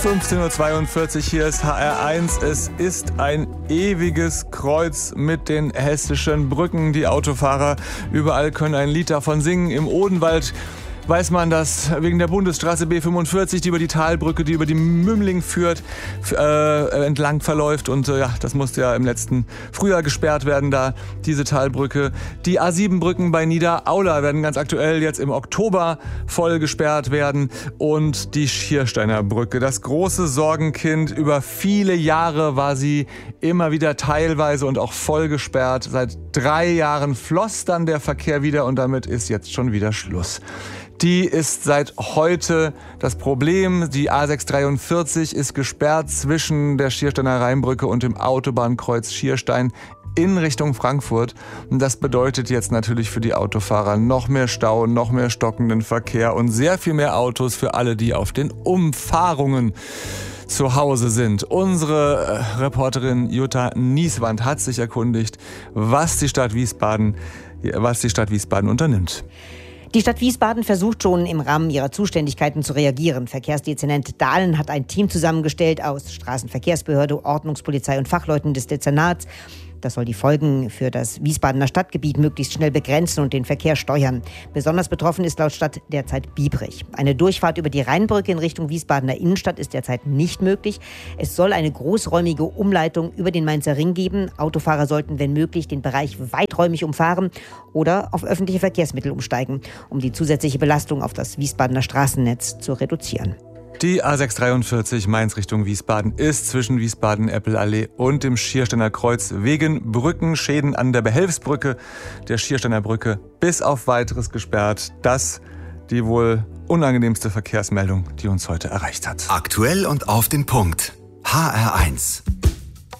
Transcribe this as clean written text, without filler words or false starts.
15.42 Uhr, hier ist HR1. Es ist ein ewiges Kreuz mit den hessischen Brücken. Die Autofahrer überall können ein Lied davon singen. Im Odenwald weiß man, dass wegen der Bundesstraße B45, die über die Talbrücke, die über die Mümling führt, entlang verläuft. Und das musste ja im letzten Frühjahr gesperrt werden, da diese Talbrücke. Die A7-Brücken bei Niederaula werden ganz aktuell jetzt im Oktober voll gesperrt werden. Und die Schiersteiner Brücke, das große Sorgenkind. Über viele Jahre war sie immer wieder teilweise und auch voll gesperrt. Seit 3 Jahren floss dann der Verkehr wieder und damit ist jetzt schon wieder Schluss. Die ist seit heute das Problem. Die A643 ist gesperrt zwischen der Schiersteiner Rheinbrücke und dem Autobahnkreuz Schierstein in Richtung Frankfurt. Und das bedeutet jetzt natürlich für die Autofahrer noch mehr Stau, noch mehr stockenden Verkehr und sehr viel mehr Autos für alle, die auf den Umfahrungen zu Hause sind. Unsere Reporterin Jutta Nieswand hat sich erkundigt, was die Stadt Wiesbaden unternimmt. Die Stadt Wiesbaden versucht schon im Rahmen ihrer Zuständigkeiten zu reagieren. Verkehrsdezernent Dahlen hat ein Team zusammengestellt aus Straßenverkehrsbehörde, Ordnungspolizei und Fachleuten des Dezernats. Das soll die Folgen für das Wiesbadener Stadtgebiet möglichst schnell begrenzen und den Verkehr steuern. Besonders betroffen ist laut Stadt derzeit Biebrich. Eine Durchfahrt über die Rheinbrücke in Richtung Wiesbadener Innenstadt ist derzeit nicht möglich. Es soll eine großräumige Umleitung über den Mainzer Ring geben. Autofahrer sollten, wenn möglich, den Bereich weiträumig umfahren oder auf öffentliche Verkehrsmittel umsteigen, um die zusätzliche Belastung auf das Wiesbadener Straßennetz zu reduzieren. Die A643 Mainz Richtung Wiesbaden ist zwischen Wiesbaden-Eppelallee und dem Schiersteiner Kreuz wegen Brückenschäden an der Behelfsbrücke der Schiersteiner Brücke bis auf Weiteres gesperrt. Das die wohl unangenehmste Verkehrsmeldung, die uns heute erreicht hat. Aktuell und auf den Punkt. HR1.